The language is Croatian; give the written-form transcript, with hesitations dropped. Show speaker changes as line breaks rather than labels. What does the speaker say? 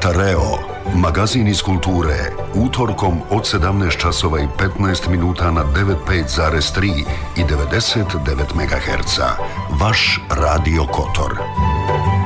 Katareo, magazin iz kulture, utorkom od 17 časova i 15 minuta na 95,3 i 99 MHz. Vaš Radio Kotor.